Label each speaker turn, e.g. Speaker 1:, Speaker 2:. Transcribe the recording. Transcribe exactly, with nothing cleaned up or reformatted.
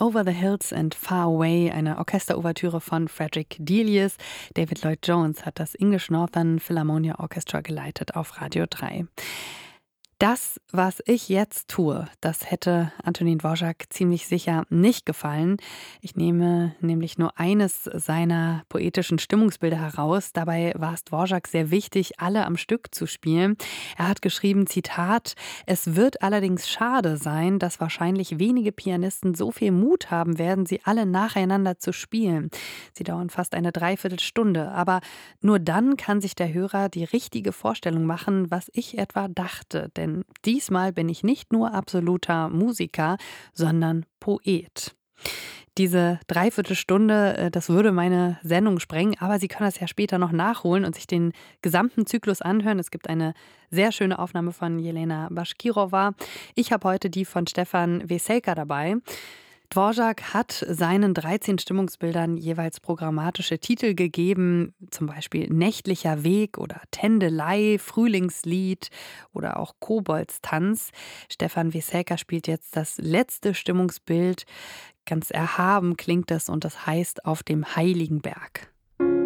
Speaker 1: Over the Hills and Far Away, eine Orchesterouvertüre von Frederick Delius. David Lloyd Jones hat das English Northern Philharmonia Orchestra geleitet auf Radio drei. Das, was ich jetzt tue, das hätte Antonin Dvorak ziemlich sicher nicht gefallen. Ich nehme nämlich nur eines seiner poetischen Stimmungsbilder heraus. Dabei war es Dvorak sehr wichtig, alle am Stück zu spielen. Er hat geschrieben, Zitat, es wird allerdings schade sein, dass wahrscheinlich wenige Pianisten so viel Mut haben werden, sie alle nacheinander zu spielen. Sie dauern fast eine Dreiviertelstunde, aber nur dann kann sich der Hörer die richtige Vorstellung machen, was ich etwa dachte. Denn diesmal bin ich nicht nur absoluter Musiker, sondern Poet. Diese Dreiviertelstunde, das würde meine Sendung sprengen, aber Sie können das ja später noch nachholen und sich den gesamten Zyklus anhören. Es gibt eine sehr schöne Aufnahme von Jelena Baschkirova. Ich habe heute die von Stefan Weselka dabei. Dvorak hat seinen dreizehn Stimmungsbildern jeweils programmatische Titel gegeben, zum Beispiel Nächtlicher Weg oder Tändelei, Frühlingslied oder auch Koboldstanz. Stefan Weselka spielt jetzt das letzte Stimmungsbild. Ganz erhaben klingt es und das heißt Auf dem heiligen Berg.